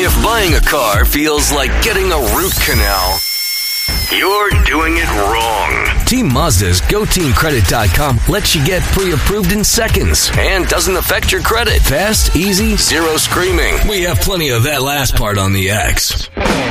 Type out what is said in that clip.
If buying a car feels like getting a root canal, you're doing it wrong. Team Mazda's GoTeamCredit.com lets you get pre-approved in seconds and doesn't affect your credit. Fast, easy, zero screaming. We have plenty of that last part on the X.